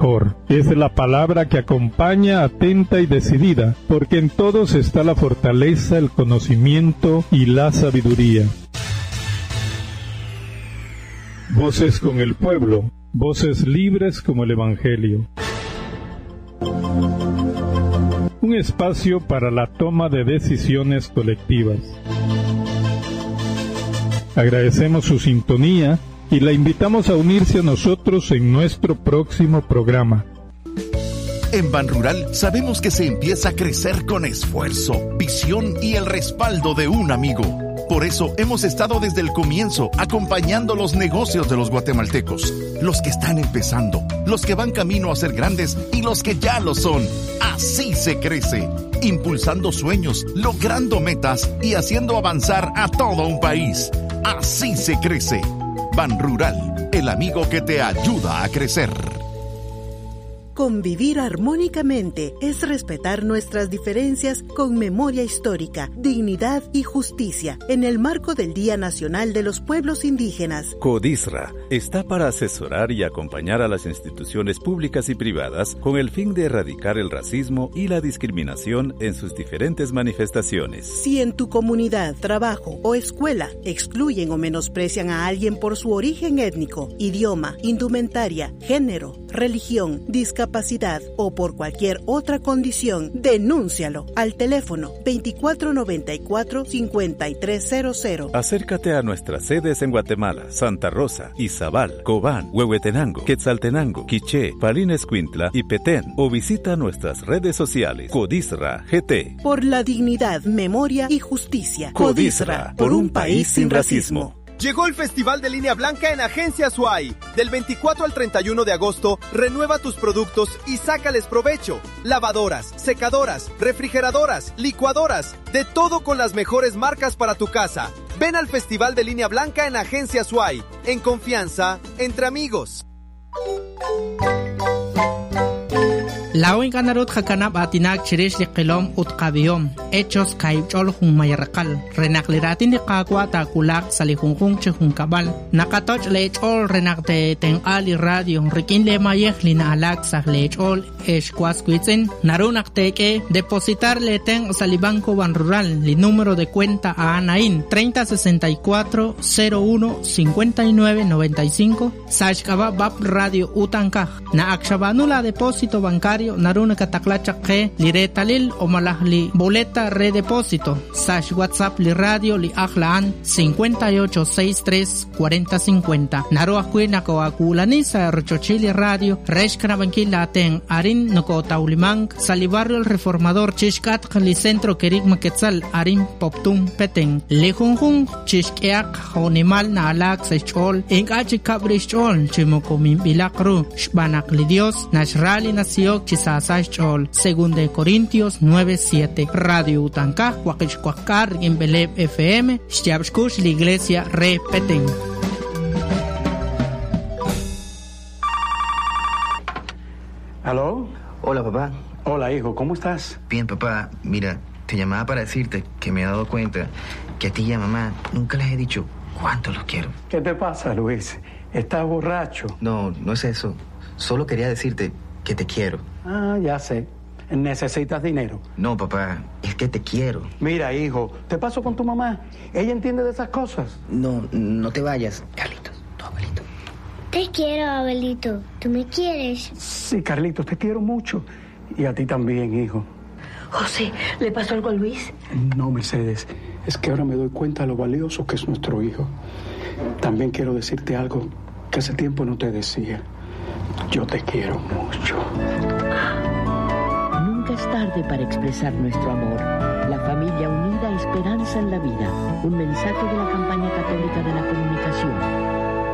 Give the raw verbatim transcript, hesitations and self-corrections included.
mejor. Es la palabra que acompaña atenta y decidida, porque en todos está la fortaleza, el conocimiento y la sabiduría. Voces con el pueblo, voces libres como el Evangelio. Un espacio para la toma de decisiones colectivas. Agradecemos su sintonía y la invitamos a unirse a nosotros en nuestro próximo programa. En Banrural sabemos que se empieza a crecer con esfuerzo, visión y el respaldo de un amigo. Por eso hemos estado desde el comienzo acompañando los negocios de los guatemaltecos, los que están empezando, los que van camino a ser grandes y los que ya lo son. Así se crece, impulsando sueños, logrando metas y haciendo avanzar a todo un país. Así se crece. Banrural, el amigo que te ayuda a crecer. Convivir armónicamente es respetar nuestras diferencias con memoria histórica, dignidad y justicia en el marco del Día Nacional de los Pueblos Indígenas. CODISRA está para asesorar y acompañar a las instituciones públicas y privadas con el fin de erradicar el racismo y la discriminación en sus diferentes manifestaciones. Si en tu comunidad, trabajo o escuela excluyen o menosprecian a alguien por su origen étnico, idioma, indumentaria, género, religión, discapacidad, capacidad o por cualquier otra condición, denúncialo al teléfono veinticuatro noventa y cuatro, cincuenta y tres cero cero. Acércate a nuestras sedes en Guatemala, Santa Rosa, Izabal, Cobán, Huehuetenango, Quetzaltenango, Quiché, Palín Escuintla y Petén o visita nuestras redes sociales CODISRA G T. Por la dignidad, memoria y justicia. CODISRA, por un país sin racismo. Llegó el Festival de Línea Blanca en Agencias U A I. Del veinticuatro al treinta y uno de agosto, renueva tus productos y sácales provecho. Lavadoras, secadoras, refrigeradoras, licuadoras, de todo con las mejores marcas para tu casa. Ven al Festival de Línea Blanca en Agencias U A I. En confianza, entre amigos. Lawin kanarut hakanap atinak chirish li qilom utqabiyom hechos kaibchol hun mayarqal renakliratin li qaqwa takulak salihunjun chehun kabal nakatoch lechol renakte tenqali radio rikin le mayeh lina alak sah lechol eshkwasquitzen narunakteke depositar le ten salibanco Banrural li número de cuenta a Anaín treinta sesenta y cuatro cero uno cincuenta y nueve noventa y cinco sashkaba bab radio utankaj na akshabanula depósito bancario naruna kataklacha que li retalil o malah li boleta redepósito sash WhatsApp li radio li ahlaan cincuenta y ocho sesenta y tres cuarenta cincuenta naru akwina ko akulani sa rochochili radio reshkana bankila ten arin noko taulimang salibarrio el reformador chishkat li centro kerik maketzal arin poptum peten li junjun chishkiak honimal na alak sechol en achi kabrichol chimokomin bilakru shbanak li dios nashrali nasiok chisasach chol segunda de Corintios nueve siete radio utankaj huaquichcuacar en Beleb F M Xtiabshkush la iglesia repeten. ¿Aló? Hola, papá. Hola, hijo, ¿cómo estás? Bien, papá. Mira, te llamaba para decirte que me he dado cuenta que a ti y a mamá nunca les he dicho cuánto los quiero. ¿Qué te pasa, Luis? ¿Estás borracho? No, no es eso. Solo quería decirte que te quiero. Ah, ya sé. ¿Necesitas dinero? No, papá, es que te quiero. Mira, hijo, te paso con tu mamá. Ella entiende de esas cosas. No, no te vayas. Carlitos, tu abuelito. Te quiero, abuelito. ¿Tú me quieres? Sí, Carlitos, te quiero mucho. Y a ti también, hijo. José, ¿le pasó algo a Luis? No, Mercedes. Es que ahora me doy cuenta de lo valioso que es nuestro hijo. También quiero decirte algo que hace tiempo no te decía. Yo te quiero mucho. Nunca es tarde para expresar nuestro amor. La familia unida, esperanza en la vida. Un mensaje de la campaña católica de la comunicación.